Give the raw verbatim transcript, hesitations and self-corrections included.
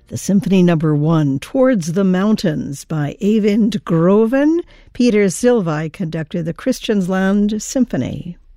the Symphony Number One, Towards the Mountains by Eivind Groven. Peter Silvai conducted the Christiansland Symphony.